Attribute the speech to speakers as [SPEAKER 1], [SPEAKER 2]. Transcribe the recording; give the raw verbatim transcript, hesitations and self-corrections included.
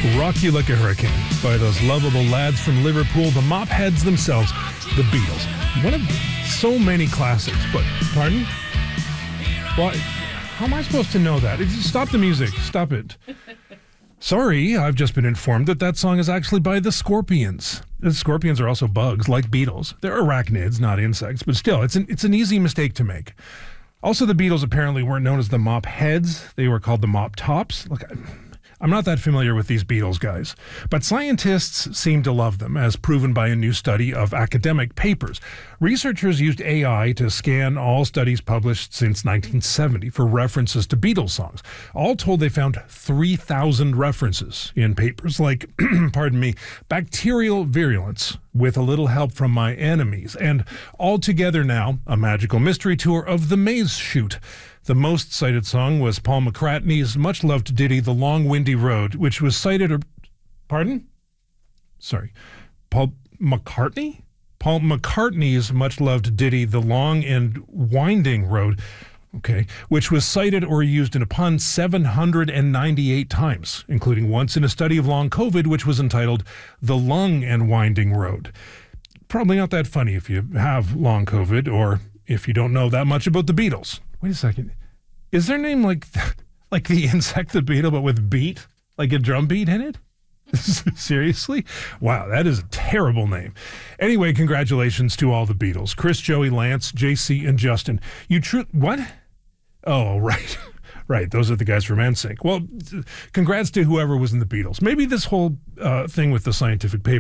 [SPEAKER 1] Rock You Like a Hurricane by those lovable lads from Liverpool, the mop heads themselves, the Beatles. One of so many classics, but, pardon? Well, how am I supposed to know that? Stop the music. Stop it. Sorry, I've just been informed that that song is actually by the Scorpions. The Scorpions are also bugs, like Beatles. They're arachnids, not insects, but still, it's an, it's an easy mistake to make. Also, the Beatles apparently weren't known as the Mop Heads. They were called the Mop Tops. Look, I'm not that familiar with these Beatles guys, but scientists seem to love them, as proven by a new study of academic papers. Researchers used A I to scan all studies published since nineteen seventy for references to Beatles songs. All told, they found three thousand references in papers like, pardon me, bacterial virulence, with a little help from my enemies, and altogether now, a magical mystery tour of the Maze Chute. The most cited song was Paul McCartney's much-loved ditty, The Long Windy Road, which was cited... Or, pardon? Sorry. Paul McCartney? Paul McCartney's much-loved ditty, The Long and Winding Road, okay, which was cited or used in a pun seven hundred ninety-eight times, including once in a study of long COVID, which was entitled The Lung and Winding Road. Probably not that funny if you have long COVID or if you don't know that much about the Beatles. Wait a second. Is their name like like the insect, the beetle, but with beat? Like a drum beat in it? Seriously? Wow, that is a terrible name. Anyway, congratulations to all the Beatles. Chris, Joey, Lance, J C, and Justin. You true... What? Oh, right. Right, those are the guys from N Sync. Well, congrats to whoever was in the Beatles. Maybe this whole uh, thing with the scientific paper